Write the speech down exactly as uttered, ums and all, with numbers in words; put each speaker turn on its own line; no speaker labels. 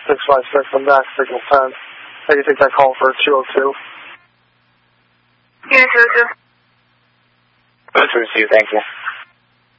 six five six, I'm back, signal ten. How do you take that call for two oh two?
Yeah, two oh two.
two oh two, thank you.